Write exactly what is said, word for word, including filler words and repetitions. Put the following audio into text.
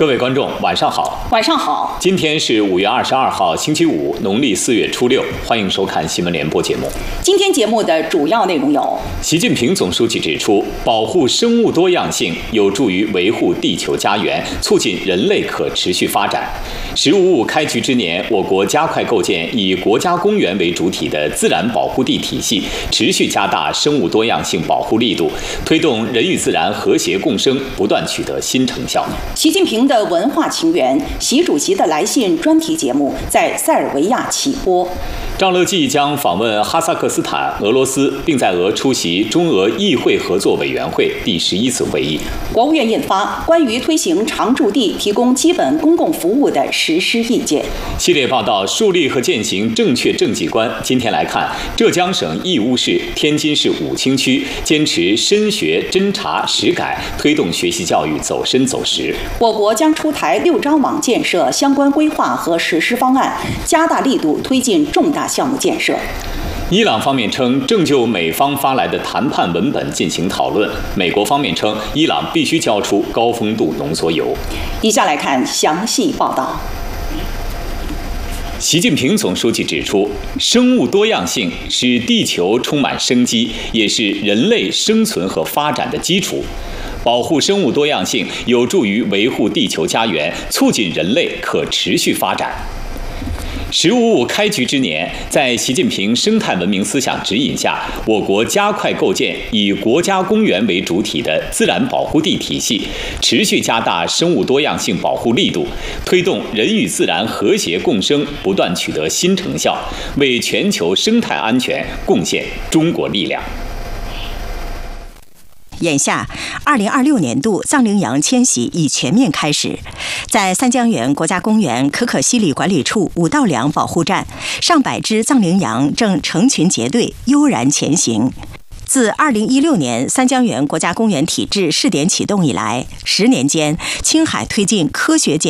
各位观众，晚上好。 晚上好。 今天是五月二十二号，星期五，农历四月初六。欢迎收看新闻联播节目。 今天节目的主要内容有： 习近平总书记指出，保护生物多样性有助于维护地球家园，促进人类可持续发展。十五五开局之年，我国加快构建以国家公园为主体的自然保护地体系，持续加大生物多样性保护力度，推动人与自然和谐共生，不断取得新成效。 习近平的文化情缘，习主席的来信专题节目在塞尔维亚起播。 赵乐际将访问哈萨克斯坦、俄罗斯，并在俄出席中俄议会合作委员会第十一次会议。 国务院印发关于推行常住地提供基本公共服务的实施意见。 系列报道树立和践行正确政绩观。今天来看，浙江省义乌市、天津市武清区坚持深学侦查实改，推动学习教育走深走实。 我国将出台六招网建设相关规划和实施方案，加大力度推进重大项目建设。 伊朗方面称，正就美方发来的谈判文本进行讨论。美国方面称，伊朗必须交出高丰度浓缩铀。 以下来看详细报道。 习近平总书记指出，生物多样性使地球充满生机，也是人类生存和发展的基础。保护生物多样性有助于维护地球家园，促进人类可持续发展。十五五开局之年，在习近平生态文明思想指引下，我国加快构建以国家公园为主体的自然保护地体系，持续加大生物多样性保护力度，推动人与自然和谐共生，不断取得新成效，为全球生态安全贡献中国力量。 眼下，二零二六年度藏羚羊迁徙已全面开始。在三江源国家公园可可西里管理处五道梁保护站，上百只藏羚羊正成群结队悠然前行。自二零一六年三江源国家公园体制试点启动以来，十年间，青海推进科学检